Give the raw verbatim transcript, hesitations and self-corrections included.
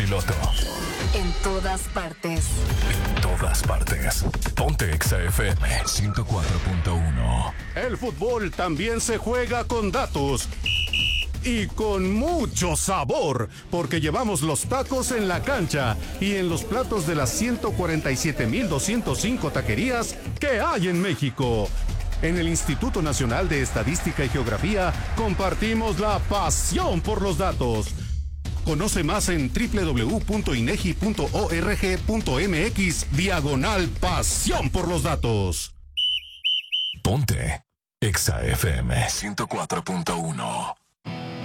piloto. En todas partes. En todas partes. Ponte Exa F M ciento cuatro punto uno. El fútbol también se juega con datos. Y con mucho sabor, porque llevamos los tacos en la cancha y en los platos de las ciento cuarenta y siete mil doscientos cinco taquerías que hay en México. En el Instituto Nacional de Estadística y Geografía compartimos la pasión por los datos. Conoce más en doble u doble u doble u punto inegi punto org punto mx diagonal pasión por los datos. Ponte Exa F M ciento cuatro punto uno.